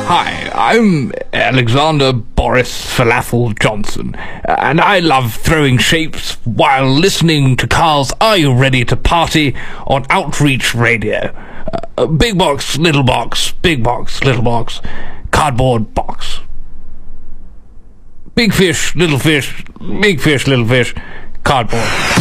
Hi, I'm Alexander Boris Falafel Johnson, and I love throwing shapes while listening to Carl's Are You Ready to Party on Outreach Radio. Big box, little box, big box, little box, cardboard box. Big fish, little fish, big fish, little fish, cardboard.